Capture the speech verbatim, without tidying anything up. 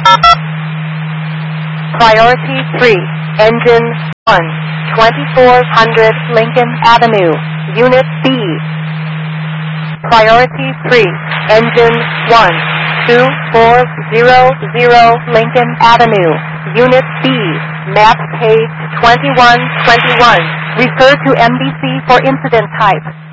Priority three, Engine one, twenty-four hundred Lincoln Avenue, Unit B. Priority three, Engine one, two four zero zero Lincoln Avenue, Unit B, map page twenty-one twenty-one. Refer to M B C for incident type.